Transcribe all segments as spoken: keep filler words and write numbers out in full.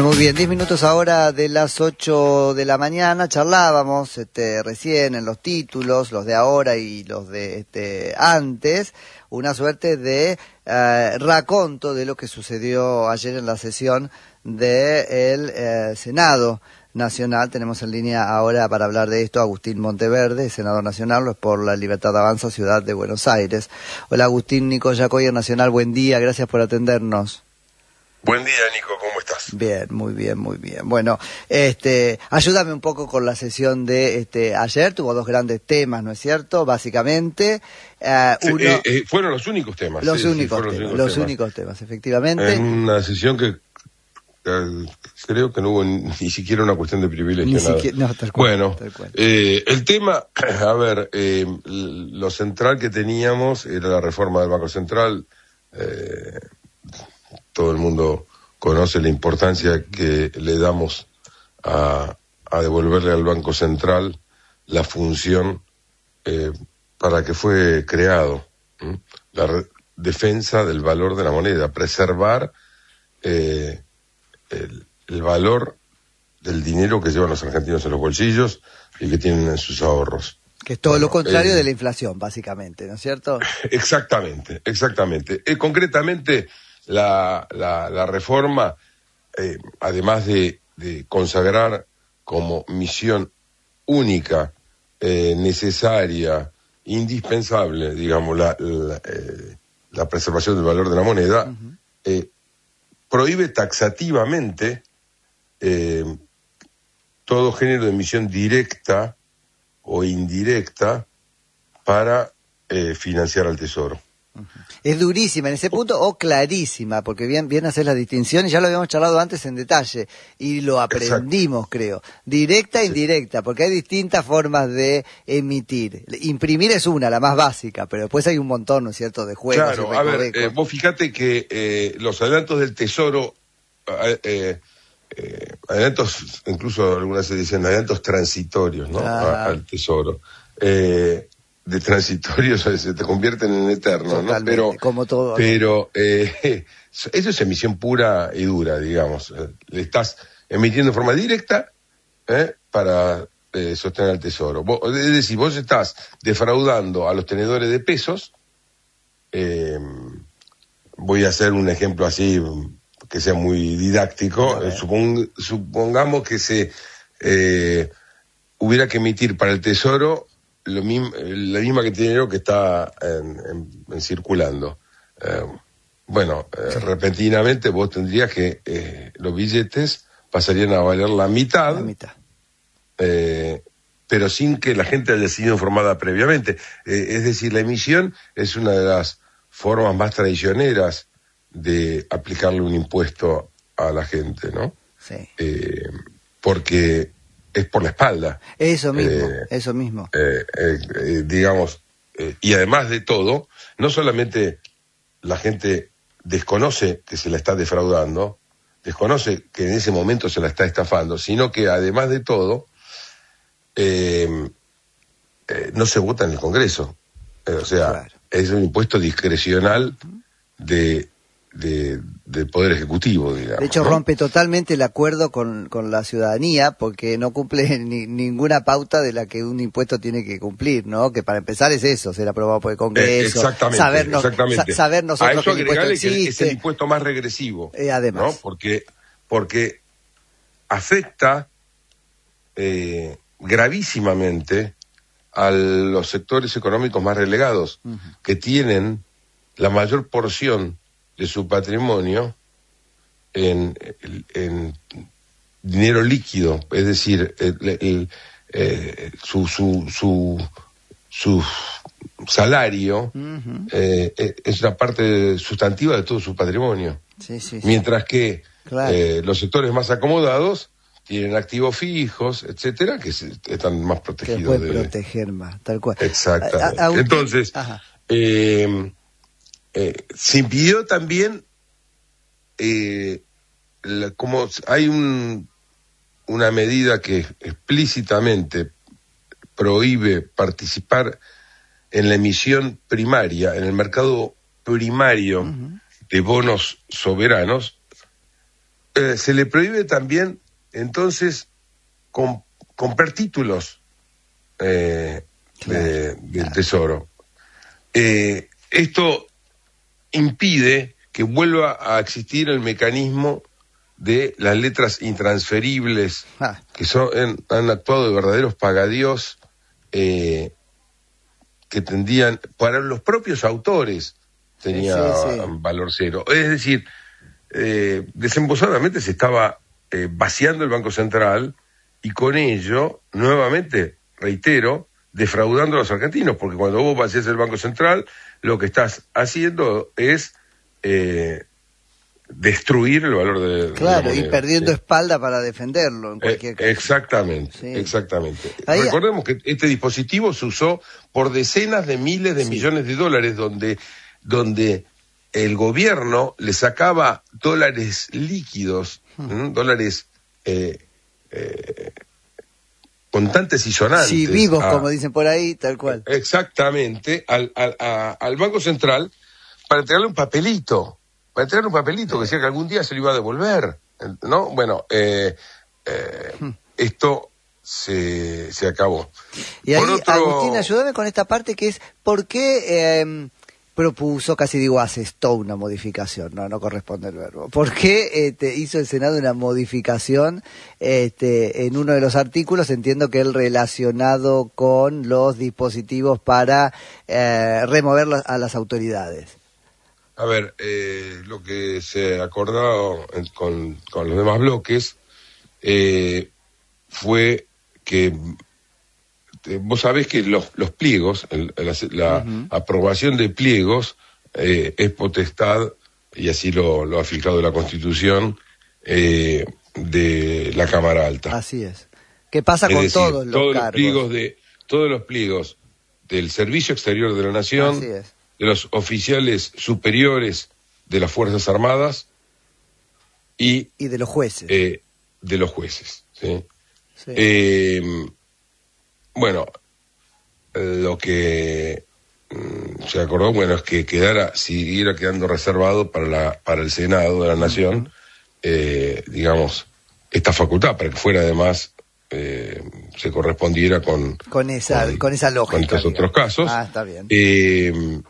Bueno, muy bien, diez minutos ahora de las ocho de la mañana, charlábamos este, recién en los títulos, los de ahora y los de este, antes, una suerte de eh, raconto de lo que sucedió ayer en la sesión del eh, Senado Nacional. Tenemos en línea ahora para hablar de esto a Agustín Monteverde, senador nacional, lo es por la Libertad Avanza, Ciudad de Buenos Aires. Hola Agustín, Nico Yacoyer Nacional, buen día, gracias por atendernos. Buen día, Nico, ¿cómo estás? Bien, muy bien, muy bien. Bueno, este, ayúdame un poco con la sesión de este ayer, tuvo dos grandes temas, ¿no es cierto? Básicamente, uh, sí, uno... eh, eh, fueron los únicos temas. Los sí, únicos sí, temas, los, únicos, los temas. únicos temas, efectivamente. En una sesión que eh, creo que no hubo ni, ni siquiera una cuestión de privilegio. Ni nada. siquiera, no, tal cual, bueno, tal cual. Eh, el tema, a ver, eh, lo central que teníamos era la reforma del Banco Central. Eh, todo el mundo conoce la importancia que le damos a, a devolverle al Banco Central la función eh, para que fue creado, ¿m? la re- defensa del valor de la moneda, preservar eh, el, el valor del dinero que llevan los argentinos en los bolsillos y que tienen en sus ahorros. Que es todo bueno, lo contrario eh, de la inflación, básicamente, ¿no es cierto? Exactamente, exactamente. Eh, concretamente, la, la, la reforma, eh, además de, de consagrar como misión única, eh, necesaria, indispensable, digamos, la, la, eh, la preservación del valor de la moneda, uh-huh. eh, prohíbe taxativamente eh, todo género de emisión directa o indirecta para eh, financiar al Tesoro. Es durísima en ese punto o clarísima, porque bien, bien hacer la distinción, y ya lo habíamos charlado antes en detalle, y lo aprendimos, exacto. Creo. Directa e indirecta, sí. Porque hay distintas formas de emitir. Imprimir es una, la más básica, pero después hay un montón, ¿no es cierto?, de juegos. Claro, a ver, eh, vos fíjate que eh, los adelantos del Tesoro, eh, eh, eh, adelantos, incluso algunas se dicen adelantos transitorios, ¿no?, a, al Tesoro. Eh, de transitorios se te convierten en eternos, ¿no? Pero, como todo. Pero eh, eso es emisión pura y dura, digamos. Le estás emitiendo de forma directa ¿eh? para eh, sostener al Tesoro. Vos, es decir, vos estás defraudando a los tenedores de pesos. Eh, voy a hacer un ejemplo así que sea muy didáctico. Eh, supong, supongamos que se eh, hubiera que emitir para el Tesoro Lo mismo, la misma que dinero que está en, en, en circulando. Eh, bueno, eh, repentinamente vos tendrías que eh, los billetes pasarían a valer la mitad, la mitad. Eh, pero sin que la gente haya sido informada previamente. Eh, es decir, la emisión es una de las formas más traicioneras de aplicarle un impuesto a la gente, ¿no? Sí. Eh, porque es por la espalda. Eso mismo, eh, eso mismo. Eh, eh, eh, digamos, eh, y además de todo, no solamente la gente desconoce que se la está defraudando, desconoce que en ese momento se la está estafando, sino que además de todo, eh, eh, no se vota en el Congreso. Eh, o sea, claro. Es un impuesto discrecional de... De, del Poder Ejecutivo, digamos. De hecho, ¿no? rompe totalmente el acuerdo con, con la ciudadanía, porque no cumple ni, ninguna pauta de la que un impuesto tiene que cumplir, ¿no? Que para empezar es eso, ser aprobado por el Congreso, eh, exactamente, saber, no, exactamente. Sa saber nosotros a eso que el impuesto existe. Que es el impuesto más regresivo, eh, además. ¿no? Porque, porque afecta eh, gravísimamente a los sectores económicos más relegados, uh-huh. que tienen la mayor porción de su patrimonio en, en, en dinero líquido, es decir, el, el, eh, su, su, su, su salario uh-huh. eh, es una parte sustantiva de todo su patrimonio. Sí, sí, sí. Mientras que claro. eh, los sectores más acomodados tienen activos fijos, etcétera, que se, están más protegidos. Que pueden de... proteger más, tal cual. Exactamente. A, a, a, Entonces, eh, Eh, se impidió también, eh, la, como hay un, una medida que explícitamente prohíbe participar en la emisión primaria, en el mercado primario uh-huh. de bonos soberanos, eh, se le prohíbe también, entonces, com, comprar títulos eh, claro, de, del claro. Tesoro. Eh, esto impide que vuelva a existir el mecanismo de las letras intransferibles, ah. que son en, han actuado de verdaderos pagadiós, eh, que tendían, para los propios autores, tenía sí, sí. valor cero. Es decir, eh, desembosadamente se estaba eh, vaciando el Banco Central y con ello, nuevamente, reitero, defraudando a los argentinos, porque cuando vos vacías el Banco Central, lo que estás haciendo es eh, destruir el valor de, claro, de la moneda. Y perdiendo ¿sí? espalda para defenderlo en cualquier eh, caso. Exactamente, sí. exactamente. Ahí... Recordemos que este dispositivo se usó por decenas de miles de sí. millones de dólares, donde, donde el gobierno le sacaba dólares líquidos, hmm. ¿m? dólares eh, eh, contantes y sonantes. Sí, vivos, a, como dicen por ahí, tal cual. Exactamente, al, al, a, al Banco Central para entregarle un papelito, para entregarle un papelito que decía que algún día se lo iba a devolver, ¿no? Bueno, eh, eh, hmm. esto se, se acabó. Y ahí, otro... Agustín, ayúdame con esta parte que es, ¿por qué eh, propuso, casi digo, asestó una modificación? No, no corresponde el verbo. ¿Por qué este, hizo el Senado una modificación este, en uno de los artículos? Entiendo que él relacionado con los dispositivos para eh, remover a las autoridades. A ver, eh, lo que se acordó con, con los demás bloques eh, fue que eh, vos sabés que los, los pliegos, el, la, la uh-huh. aprobación de pliegos eh, es potestad, y así lo, lo ha fijado la Constitución, eh, de la Cámara Alta. Así es. ¿Qué pasa es con decir, todos los todos cargos? Los pliegos de, todos los pliegos del Servicio Exterior de la Nación, así es. De los oficiales superiores de las Fuerzas Armadas y... Y de los jueces. Eh, de los jueces, ¿sí? Sí. Eh, bueno, lo que mm, se acordó, bueno, es que quedara, siguiera quedando reservado para la para el Senado de la Nación, uh-huh. eh, digamos, esta facultad, para que fuera además... Eh, se correspondiera con... Con esa, con, con esa lógica. Con estos otros casos. Ah, está bien. Eh,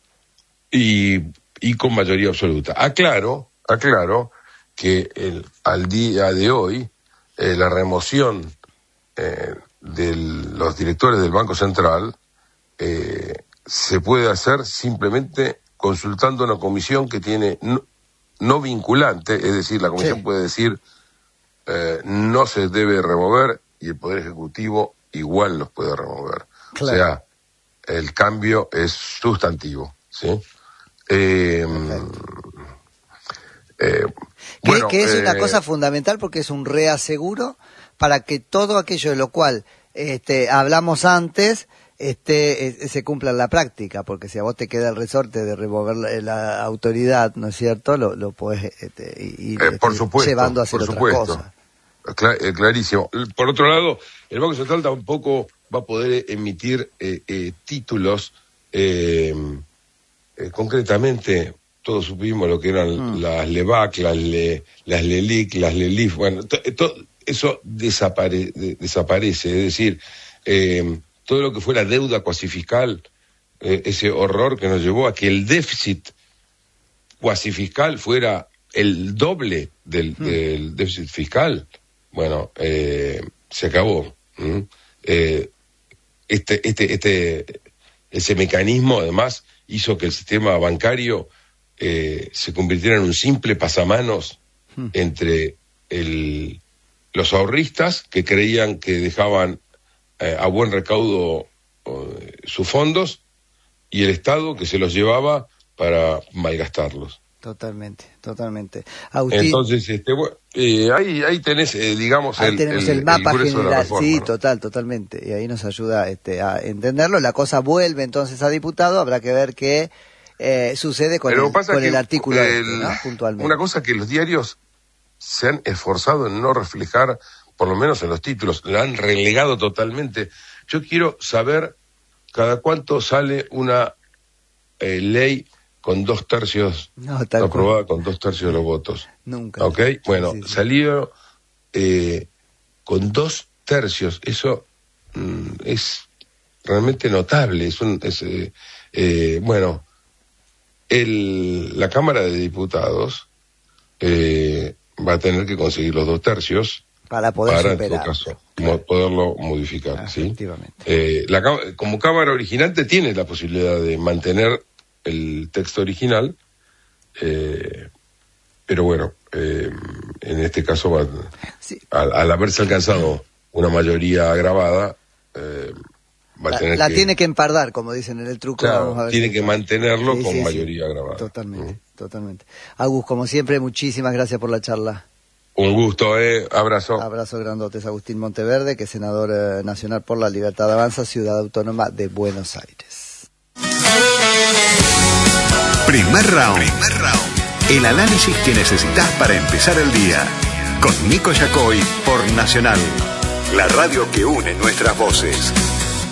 y, y con mayoría absoluta. Aclaro, aclaro que el, al día de hoy eh, la remoción eh, de los directores del Banco Central eh, se puede hacer simplemente consultando una comisión que tiene no, no vinculante, es decir, la comisión sí. puede decir eh, no se debe remover y el Poder Ejecutivo igual los puede remover. Claro. O sea, el cambio es sustantivo, ¿sí? Eh, eh, que, bueno, que es eh, una cosa fundamental porque es un reaseguro para que todo aquello de lo cual este, hablamos antes este, eh, se cumpla en la práctica, porque si a vos te queda el resorte de remover la, la autoridad, ¿no es cierto? Lo, lo podés este, ir eh, por este, supuesto, llevando a hacer por otras supuesto. cosas. Clar, eh, clarísimo. Por otro lado, el Banco Central tampoco va a poder emitir eh, eh, títulos eh, eh, concretamente. Todos supimos lo que eran mm. las LEVAC, las Le, las LELIC, las LELIF. Bueno, to, to, eso desapare, de, desaparece. Es decir, eh, todo lo que fuera deuda cuasi fiscal, eh, ese horror que nos llevó a que el déficit cuasi fiscal fuera el doble del, mm. del déficit fiscal. Bueno, eh, se acabó. ¿Mm? Eh, este, este, este, ese mecanismo además hizo que el sistema bancario eh, se convirtiera en un simple pasamanos hmm. entre el, los ahorristas que creían que dejaban eh, a buen recaudo eh, sus fondos y el Estado que se los llevaba para malgastarlos. Totalmente, totalmente. Agustín, entonces, este, bueno, eh, ahí, ahí tenés, eh, digamos, ahí el, tenemos el, el mapa el general, reforma, sí, ¿no? total, totalmente, y ahí nos ayuda este, a entenderlo. La cosa vuelve entonces a diputado, habrá que ver qué eh, sucede con, el, con el artículo el, este, ¿no? Puntualmente. Una cosa que los diarios se han esforzado en no reflejar, por lo menos en los títulos, la han relegado totalmente. Yo quiero saber cada cuánto sale una eh, ley con dos tercios, no, no aprobada con dos tercios de los votos. Nunca. ¿Ok? Bueno, sí, sí. salió eh, con dos tercios. Eso mm, es realmente notable. Es un, es, eh, eh, bueno, el, la Cámara de Diputados eh, va a tener que conseguir los dos tercios para poder para, superar. en todo caso, Claro. mo- poderlo modificar. Ah, ¿sí? efectivamente. Eh, la, como Cámara originante tiene la posibilidad de mantener el texto original, eh, pero bueno, eh, en este caso, va, sí. al, al haberse alcanzado una mayoría agravada, eh, va a La, tener la que, tiene que empardar, como dicen en el truco. claro, Vamos a ver tiene si que está. mantenerlo Sí, con sí, mayoría sí. agravada. Totalmente, ¿Mm? totalmente. Agus, como siempre, muchísimas gracias por la charla. Un gusto, eh. Abrazo. Abrazo grandotes. Agustín Monteverde, que es senador eh, nacional por la Libertad Avanza, Ciudad Autónoma de Buenos Aires. Primer round. Primer round. El análisis que necesitas para empezar el día. Con Nico Yacoy por Nacional. La radio que une nuestras voces.